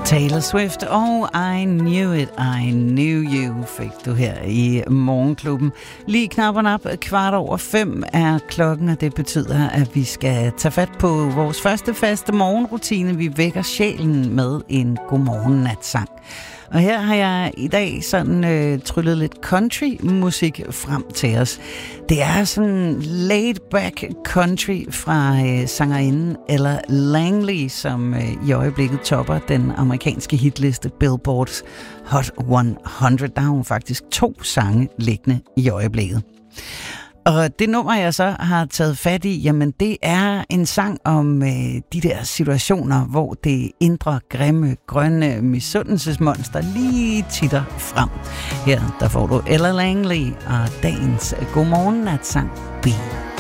Taylor Swift og I Knew It, I Knew You fik du her i Morgenklubben. Lige knap og nap, 5:15 er klokken, og det betyder, at vi skal tage fat på vores første faste morgenrutine. Vi vækker sjælen med en godmorgen-natsang. Og her har jeg i dag sådan tryllet lidt country-musik frem til os. Det er sådan laid-back country fra sangerinden Ella Langley, som i øjeblikket topper den amerikanske hitliste Billboards Hot 100. Der har hun faktisk 2 sange liggende i øjeblikket. Og det nummer, jeg så har taget fat i, jamen det er en sang om de der situationer, hvor det indre, grimme, grønne misundelsesmonster lige titter frem. Her der får du Ella Langley og dagens godmorgen-natsang Be.